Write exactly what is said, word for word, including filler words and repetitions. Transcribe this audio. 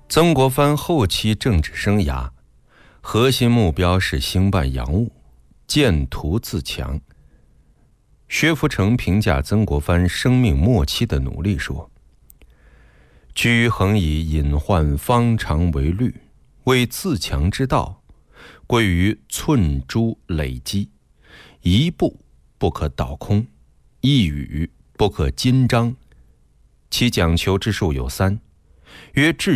曾国藩后期政治生涯核心目标是兴办洋务，建图自强。薛福成评价曾国藩生命末期的努力说：居恒以隐患方长为虑，为自强之道，归于寸珠累积，一步不可倒空，一语不可金章。其讲求之术有三：曰治